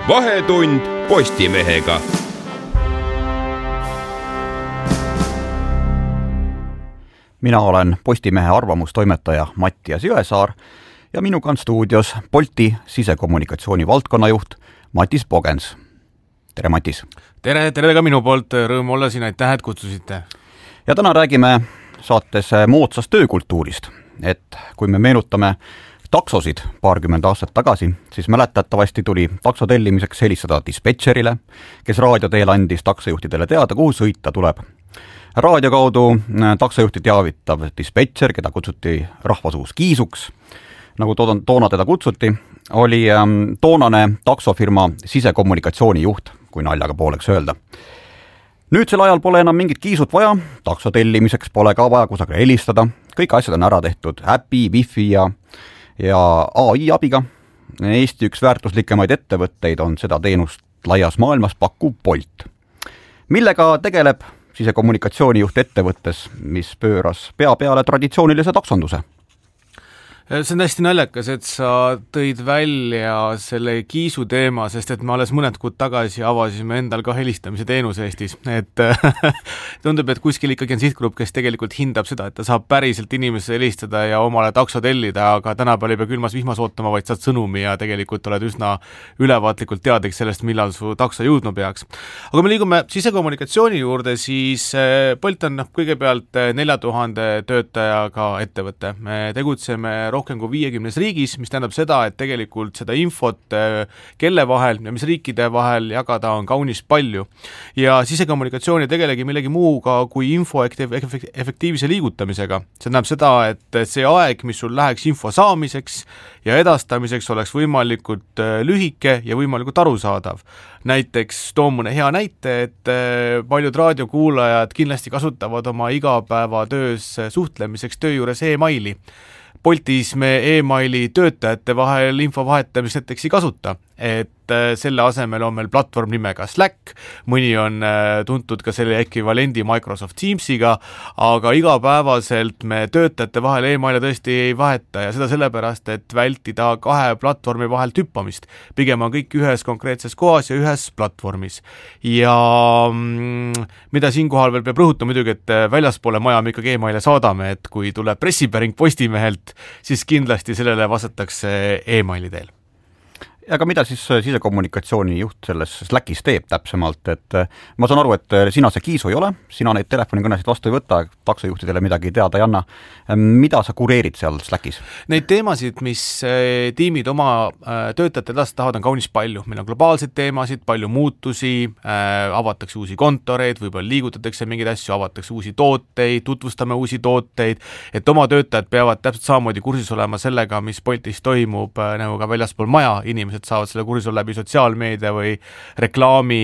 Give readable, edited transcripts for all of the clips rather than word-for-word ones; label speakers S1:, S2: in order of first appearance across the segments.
S1: Vahetund Postimehega.
S2: Mina olen Postimehe arvamustoimetaja Mattias Jõesaar ja minuga on stuudios Bolti sisekommunikatsiooni valdkonnajuht Matis Pogens. Tere, Matis!
S3: Tere ka minu poolt, rõõm olla siin, aitäh, et kutsusite.
S2: Ja täna räägime saates moodsast töökultuurist, et kui me meenutame taksosid paarkümmend aastat tagasi, siis mäletatavasti tuli takso tellimiseks helistada dispetšerile, kes raadio teel andis taksojuhtidele teada, kuhu sõita tuleb. Raadio kaudu taksojuhti teavitav dispetšer, keda kutsuti rahvasuus Kiisuks, nagu toona teda kutsuti, oli toonane taksofirma sisekommunikatsiooni juht, kui naljaga pooleks öelda. Nüüdsel ajal pole enam mingit Kiisut vaja, takso tellimiseks pole ka vaja kusagil helistada, kõik asjad on ära tehtud äpi, wifi ja AI abiga. Eesti üks väärtuslikemaid ettevõtteid on seda teenust laias maailmas pakkuv Bolt. Millega tegeleb sisekommunikatsioonijuht ettevõttes, mis pööras pea peale traditsioonilise taksonduse?
S3: See on hästi naljakas, et sa tõid välja selle Kiisu teema, sest et me alles mõned kuud tagasi avasime endal ka helistamise teenuse Eestis. Et tundub, et kuskil ikkagi on sihtgrupp, kes tegelikult hindab seda, et ta saab päriselt inimese helistada ja omale takso tellida, aga tänapäeval ei pea külmas vihmas ootama, vaid saad sõnumi ja tegelikult oled üsna ülevaatlikult teadlik sellest, millal su takso jõudma peaks. Aga me liigume sisekommunikatsiooni juurde, siis Bolt on kõigepealt 4000 töötajaga ettevõte. Me tegutseme rohkem kui 50 riigis, mis tähendab seda, et tegelikult seda infot, kelle vahel ja mis riikide vahel jagada on kaunis palju. Ja sisekommunikatsiooni tegelegi millegi muuga kui info efektiivse liigutamisega. See tähendab seda, et see aeg, mis sul läheks info saamiseks ja edastamiseks, oleks võimalikult lühike ja võimalikult arusaadav. Näiteks toon mõne hea näite, et paljud raadiokuulajad kindlasti kasutavad oma igapäevatöös suhtlemiseks töö juures e-maili. Boltis me e-maili töötajate vahel info vahetamiseks näiteks ei kasuta, et selle asemel on meil platvorm nimega Slack, mõni on tuntud ka selle ekvivalendi Microsoft Teamsiga, aga igapäevaselt me töötajate vahel e-maile tõesti ei vaheta ja seda sellepärast, et vältida kahe platvormi vahel tüppamist. Pigem on kõik ühes konkreetses kohas ja ühes platvormis. Ja mida siinkohal veel peab rõhutama muidugi, et väljaspoole maja me ikkagi e-maile saadame, et kui tuleb pressipäring Postimehelt, siis kindlasti sellele vastatakse e-maili teel.
S2: Aga mida siis sisekommunikatsiooni juht selles Slackis teeb täpsemalt, et ma saan aru, et sina see Kiisu ei ole, sina neid telefonikõnesid vastu ei võta, taksojuhtidele midagi teada ei anna. Mida sa kureerid seal Slackis?
S3: Neid teemasid, mis tiimid oma töötajate edasi tahavad, on kaunis palju. Meil on globaalseid teemasid, palju muutusi, avatakse uusi kontoreid, võib-olla liigutatakse mingeid asju, avatakse uusi tooteid, tutvustame uusi tooteid, et oma töötajad peavad täpselt samamoodi kursis olema sellega, mis Boltis toimub nagu ka väljaspool maja, inimesed saavad selle kursis läbi sotsiaalmeedia või reklaami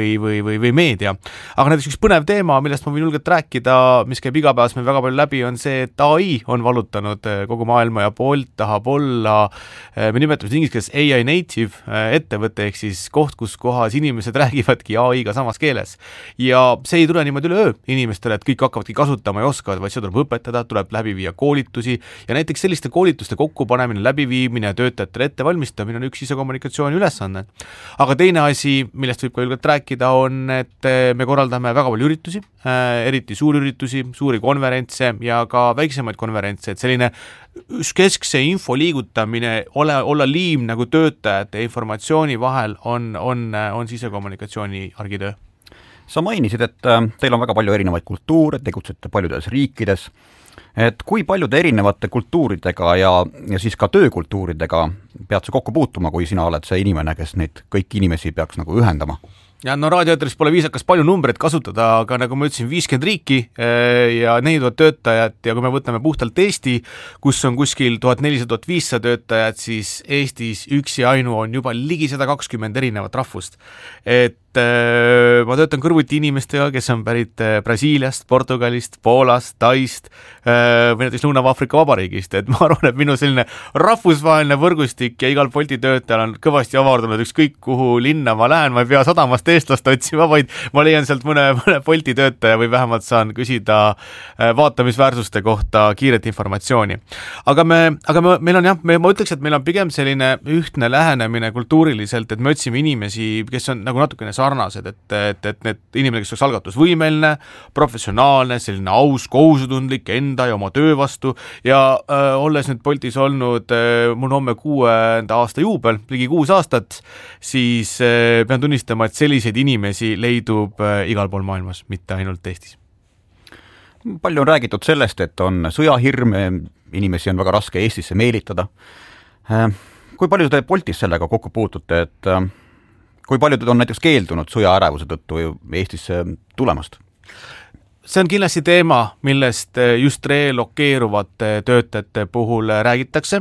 S3: või meedia. Aga näiteks üks põnev teema, millest ma võin julgelt rääkida, mis käib igapäevas meil väga palju läbi, on see, et AI on valutanud kogu maailma ja Bolt tahab olla, me nimetame seda inglise keeles AI native ettevõte, ehk siis koht, kus kohas inimesed räägivadki AI-ga samas keeles. Ja see ei tule niimoodi üleöö inimestele, et kõik hakkavadki kasutama ja oskavad, vaid seda tuleb õpetada, tuleb läbi viia koolitusi ja näiteks selliste koolituste kokkupanemine, läbiviimine ja töötajatele ettevalmistamine on üks kommunikatsiooni ülesanne. Aga teine asi, millest võib ka julgelt rääkida, on, et me korraldame väga palju üritusi, eriti suurüritusi, suuri konverentse ja ka väiksemaid konverentse, et selline keskse info liigutamine, olla liim nagu töötajate informatsiooni vahel on sisekommunikatsiooni argitöö.
S2: Sa mainisid, et teil on väga palju erinevaid kultuure, tegutsete paljudes riikides. Et kui paljude erinevate kultuuridega ja siis ka töökultuuridega pead sa kokku puutuma, kui sina oled see inimene, kes neid kõiki inimesi peaks nagu ühendama?
S3: Ja no raadioeetris pole viisakas palju numbreid kasutada, aga nagu ma ütlesin, 50 riiki ja 4000 töötajat ja kui me võtame puhtalt Eesti, kus on kuskil 1400-1500 töötajat, siis Eestis üksi ainu on juba ligi 120 erinevat rahvust. Et ma töötan kõrvuti inimestega, kes on pärit Brasiiliast, Portugalist, Poolast, Taist, või näiteks Lõuna-Aafrika Vabariigist, et ma arvan, et minu selline rahvusvaheline võrgustik ja igal Bolti töötajal on kõvasti avardanud ükskõik kuhu linna ma lähen, ma ei pea sadamast eestlast otsima, vaid ma leian sealt mõne Bolti töötaja või vähemalt saan küsida vaatamisväärsuste kohta kiiret informatsiooni. Aga meil on jah, ma ütleks, et meil on pigem selline ühtne lähenemine kultuuriliselt, et me otsime inimesi, kes on nagu natukene sarnased, et need inimene, kes oleks algatusvõimeline, professionaalne, selline aus, kohusutundlik enda ja oma töö vastu ja olles nüüd Boltis olnud, mul homme 6. aasta juubel, ligi 6 aastat, siis pean tunnistama, et selliseid inimesi leidub igal pool maailmas, mitte ainult Eestis.
S2: Palju on räägitud sellest, et on sõjahirm, inimesi on väga raske Eestisse meelitada. Kui palju te Boltis sellega kokku puutute, et kui paljud on näiteks keeldunud sõjaärevuse tõttu Eestisse tulemast?
S3: See on kindlasti teema, millest just relokeeruvate töötajate puhul räägitakse.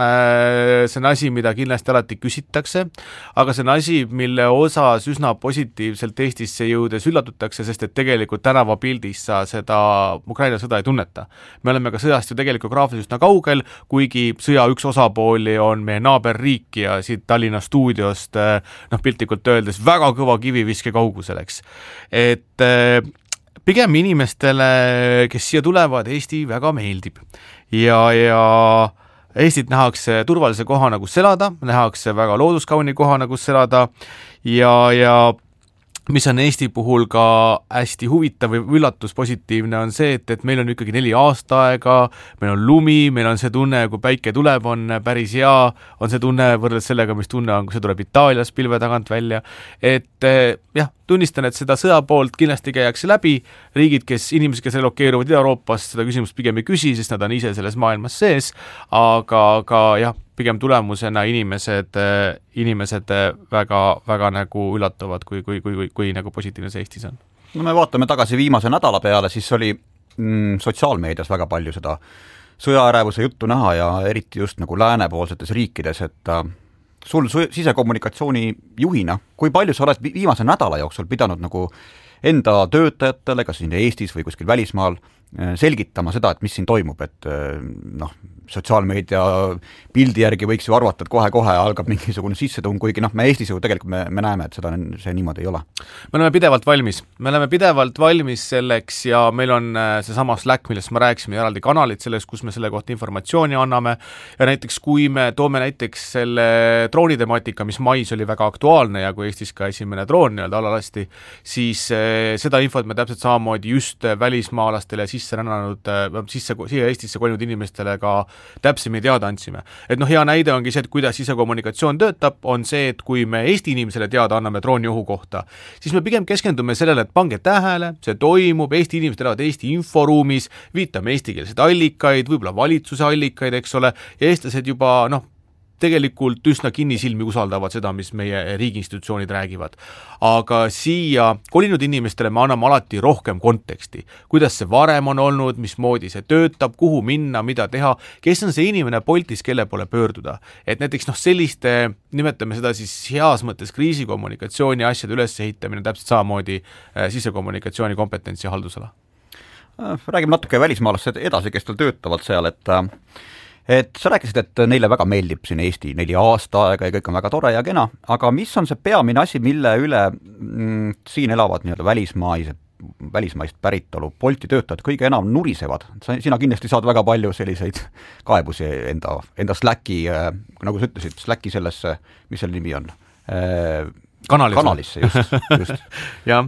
S3: See on asi, mida kindlasti alati küsitakse, aga see on asi, mille osas üsna positiivselt Eestisse jõudes üllatutakse, sest et tegelikult tänavapildis sa seda Ukraina sõda ei tunneta. Me oleme ka sõjast ju tegelikult graafiliselt üsna kaugel, kuigi sõja üks osapooli on meie naaberriik ja siit Tallinna stuudiost piltlikult öeldes väga kõva kiviviske kaugusel, eks. Et pigem inimestele, kes siia tulevad, Eesti väga meeldib ja Eestit nähakse turvalise kohana, kus elada, nähakse väga looduskauni kohana, kus elada ja mis on Eesti puhul ka hästi huvitav või üllatus positiivne on see, et meil on ikkagi 4 aastaaega, meil on lumi, meil on see tunne, kui päike tuleb, on päris hea, on see tunne võrreldes sellega, mis tunne on, kui see tuleb Itaalias pilve tagant välja, et jah, tunnistan, et seda sõja poolt kindlasti käiakse läbi, inimesed, kes relokeeruvad Ida-Euroopast, seda küsimust pigem ei küsi, sest nad on ise selles maailmas sees, aga jah, pigem tulemusena inimesed väga, väga nagu üllatuvad, kui nagu positiivne see Eestis on.
S2: No me vaatame tagasi viimase nädala peale, siis oli sotsiaalmeedias väga palju seda sõjaärevuse juttu näha ja eriti just nagu läänepoolsetes riikides, et sul sisekommunikatsiooni juhina, kui palju sa oled viimase nädala jooksul pidanud nagu enda töötajatele, kas siin Eestis või kuskil välismaal, selgitama seda, et mis siin toimub, et sotsiaalmeedia pildi järgi võiks ju arvata, et kohe-kohe algab mingisugune sissetung, kuigi me Eestis ju tegelikult me näeme, et see niimoodi ei ole.
S3: Me oleme pidevalt valmis selleks ja meil on seesama Slack, millest ma rääkisime, eraldi kanalid selleks, kus me selle kohta informatsiooni anname ja näiteks kui me toome näiteks selle droonitemaatika, mis mais oli väga aktuaalne ja kui Eestis ka esimene droon alalasti, siis seda infot me täpselt samamoodi just välismaalastele siia Eestisse kolinud inimestele ka täpsemini teada andsime. Et hea näide ongi see, et kuidas sisekommunikatsioon töötab, on see, et kui me Eesti inimesele teada anname drooniohu kohta, siis me pigem keskendume sellele, et pange tähele, see toimub, Eesti inimesed elavad Eesti inforuumis, viitame eestikeelseid allikaid, võib-olla valitsuse allikaid, eks ole, ja eestlased juba tegelikult üsna kinnisilmi usaldavad seda, mis meie riigiinstitutsioonid räägivad. Aga siia kolinud inimestele me anname alati rohkem konteksti, kuidas see varem on olnud, mismoodi see töötab, kuhu minna, mida teha, kes on see inimene Boltis, kelle poole pöörduda. Et näiteks selliste, nimetame seda siis heas mõttes kriisikommunikatsiooni asjade ülesehitamine täpselt samamoodi sisekommunikatsiooni kompetentsi haldusala.
S2: Räägime natuke välismaalast edasi, kes tal töötavad seal, et sa rääkisid, et neile väga meeldib siin Eesti 4 aastaaega ja kõik on väga tore ja kena, aga mis on see peamine asi, mille üle siin elavad välismaist päritolu Bolti töötajad kõige enam nurisevad? Sina kindlasti saad väga palju selliseid kaebusi enda Slacki, nagu sa ütlesid, Slacki sellesse, mis selle nimi on? Kanalisse, just.
S3: Jah.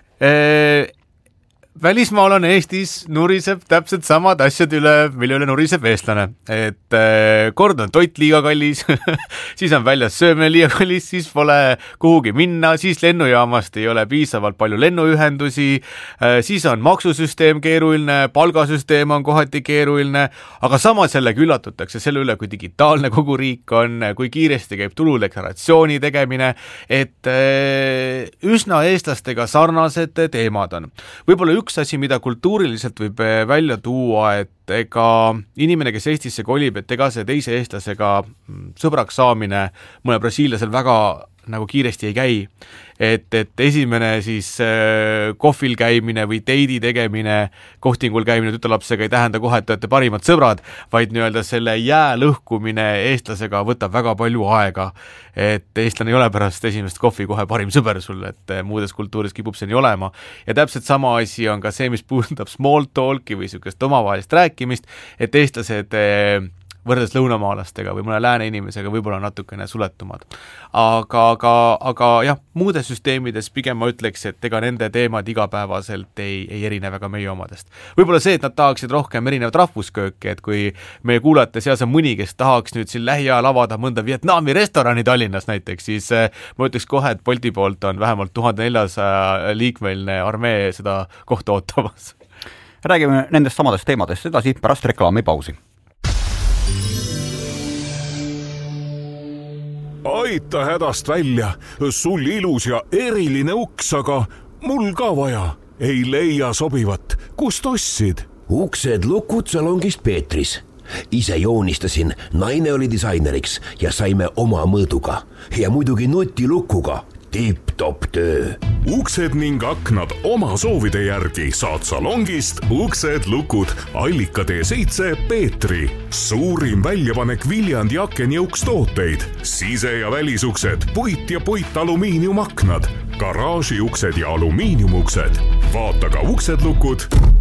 S3: Välismaalane Eestis nuriseb täpselt samad asjad mille üle nuriseb eestlane. Et kord on toit liiga kallis, siis on väljas söömine liiga kallis, siis pole kuhugi minna, siis lennujaamast ei ole piisavalt palju lennuühendusi, siis on maksusüsteem keeruline, palgasüsteem on kohati keeruline, aga samas jällegi üllatutakse selle üle, kui digitaalne kogu riik on, kui kiiresti käib tuludeklaratsiooni tegemine, et üsna eestlastega sarnased teemad on. Võib-olla üks asi, mida kultuuriliselt võib välja tuua, et ega inimene, kes Eestisse kolib, et ega see teise eestlasega sõbraks saamine mõne brasiillasel väga nagu kiiresti ei käi. Et esimene siis kohvil käimine või teidi tegemine, kohtingul käimine tütarlapsega ei tähenda kohe, et olete parimad sõbrad, vaid nii-öelda selle jää lõhkumine eestlasega võtab väga palju aega. Et eestlane ei ole pärast esimest kohvi kohe parim sõber sulle, et muudes kultuuris kipub see nii olema. Ja täpselt sama asi on ka see, mis puudutab small talki või sükest omavahelist rääkimist, et eestlased võrreldes lõunamaalastega või mõne lääne inimesega võib-olla natukene suletumad. Aga jah, muudes süsteemides pigem ma ütleks, et ega nende teemad igapäevaselt ei erine väga meie omadest. Võib-olla see, et nad tahaksid rohkem erinevat rahvuskööki, et kui meie kuulajate seas on mõni, kes tahaks nüüd siin lähiajal avada mõnda Vietnami restorani Tallinnas näiteks, siis ma ütleks kohe, et Bolti poolt on vähemalt 1400 liikmeline armee seda kohta ootamas.
S2: Räägime nendest samadest teemadest edasi pärast reklaamipausi.
S4: Aita hädast välja, sul ilus ja eriline uks, aga mul ka vaja. Ei leia sobivat, kust ostsid?
S5: Uksed lukud salongist Peetris. Ise joonistasin, naine oli disaineriks ja saime oma mõõduga. Ja muidugi nutilukuga. Tipp-top töö.
S4: Uksed ning aknad oma soovide järgi saad salongist Uksed lukud Allika T7 Peetri. Suurim väljapanek Viljandi akenjõukstooteid. Sise- ja välisuksed, puit ja puitalumiiniumaknad, garaažiuksed ja alumiiniumuksed. Vaata ka uksedlukud